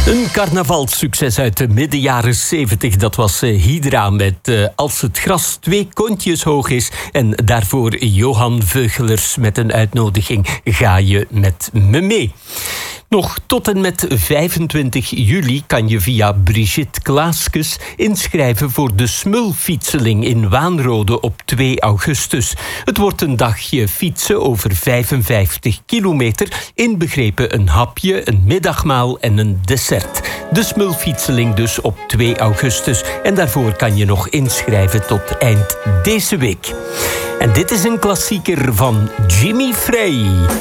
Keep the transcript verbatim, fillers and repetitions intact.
Een carnavalsucces uit de midden jaren zeventig. Dat was uh, Hydra met uh, Als het gras twee kontjes hoog is. En daarvoor Johan Veugelers met een uitnodiging. Ga je met me mee? Nog tot en met vijfentwintig juli kan je via Brigitte Klaaskes inschrijven voor de Smulfietseling in Waanrode op twee augustus. Het wordt een dagje fietsen over vijfenvijftig kilometer, inbegrepen een hapje, een middagmaal en een dessert. De Smulfietseling dus op twee augustus. En daarvoor kan je nog inschrijven tot eind deze week. En dit is een klassieker van Jimmy Frey.